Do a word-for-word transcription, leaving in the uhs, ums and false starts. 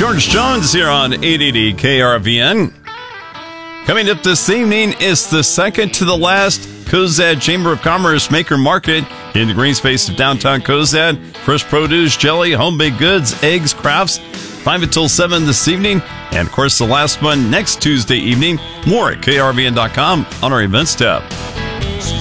George Jones here on eight eighty K R V N. Coming up this evening is the second to the last Cozad Chamber of Commerce Maker Market in the green space of downtown Cozad. Fresh produce, jelly, home-baked goods, eggs, crafts, five until seven this evening. And, of course, the last one next Tuesday evening. More at K R V N dot com on our events tab.